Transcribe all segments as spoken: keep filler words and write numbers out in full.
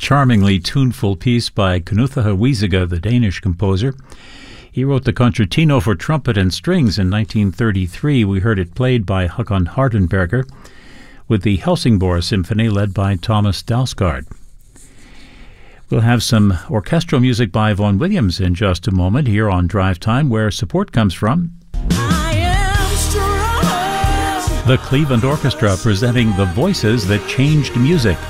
charmingly tuneful piece by Knuthe Huizinga, the Danish composer. He wrote the concertino for trumpet and strings in nineteen thirty-three. We heard it played by Håkon Hardenberger with the Helsingborg Symphony led by Thomas Dalsgaard. We'll have some orchestral music by Vaughan Williams in just a moment here on Drive Time, where support comes from the Cleveland Orchestra, presenting The Voices That Changed Music.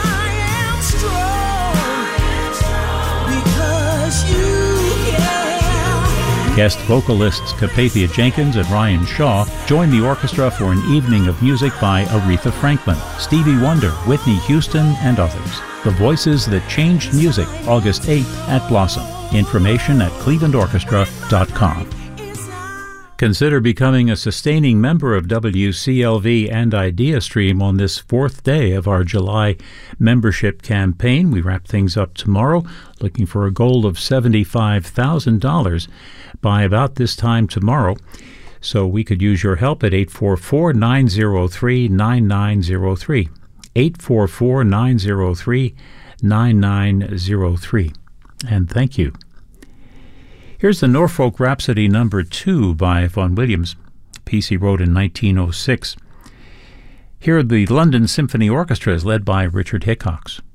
Guest vocalists Capathia Jenkins and Ryan Shaw join the orchestra for an evening of music by Aretha Franklin, Stevie Wonder, Whitney Houston, and others. The Voices That Changed Music, August eighth at Blossom. Information at cleveland orchestra dot com. Consider becoming a sustaining member of W C L V and IdeaStream on this fourth day of our July membership campaign. We wrap things up tomorrow, looking for a goal of seventy-five thousand dollars by about this time tomorrow. So we could use your help at eight four four, nine zero three, nine nine zero three. eight four four, nine zero three, nine nine zero three. And thank you. Here's the Norfolk Rhapsody number two by Vaughan Williams, a piece he wrote in nineteen oh six. Here are the London Symphony Orchestras led by Richard Hickox.